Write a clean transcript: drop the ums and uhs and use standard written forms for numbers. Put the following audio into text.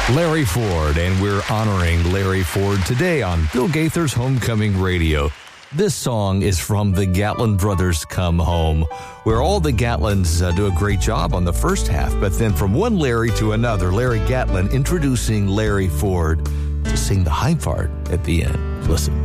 Larry Ford, and we're honoring Larry Ford today on Bill Gaither's Homecoming Radio. This song is from the Gatlin Brothers' Come Home, where all the Gatlins do a great job on the first half, but then from one Larry to another, Larry Gatlin introducing Larry Ford to sing the high part at the end. Listen.